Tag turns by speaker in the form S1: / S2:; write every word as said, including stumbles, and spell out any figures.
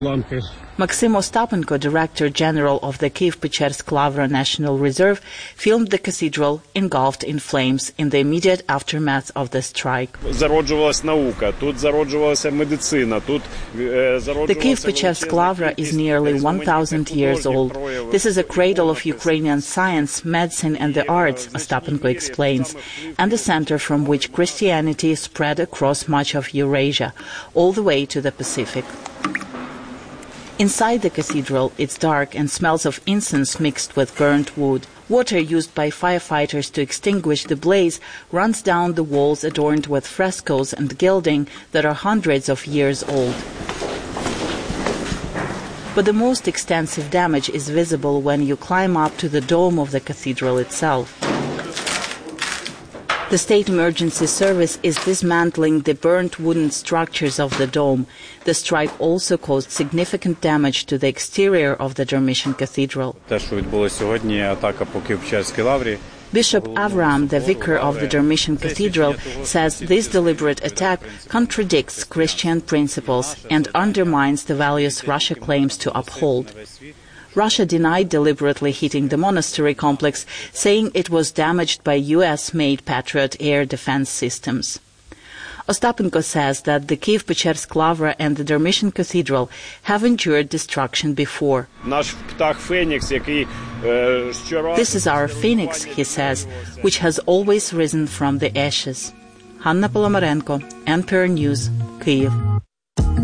S1: Maxim Ostapenko, Director General of the Kyiv-Pechersk Lavra National Reserve, filmed the cathedral engulfed in flames in the immediate aftermath of the strike. The Kyiv-Pechersk Lavra is nearly one thousand years old. This is a cradle of Ukrainian science, medicine and the arts, Ostapenko explains, and a center from which Christianity spread across much of Eurasia, all the way to the Pacific. Inside the cathedral, it's dark and smells of incense mixed with burnt wood. Water used by firefighters to extinguish the blaze runs down the walls adorned with frescoes and gilding that are hundreds of years old. But the most extensive damage is visible when you climb up to the dome of the cathedral itself. The State Emergency Service is dismantling the burnt wooden structures of the dome. The strike also caused significant damage to the exterior of the Dormition Cathedral. Bishop Avram, the vicar of the Dormition Cathedral, says this deliberate attack contradicts Christian principles and undermines the values Russia claims to uphold. Russia denied deliberately hitting the monastery complex, saying it was damaged by U S-made Patriot air defense systems. Ostapenko says that the Kyiv-Pechersk Lavra and the Dormition Cathedral have endured destruction before. This is our phoenix, he says, which has always risen from the ashes. Hanna Polomarenko, N P R News, Kyiv.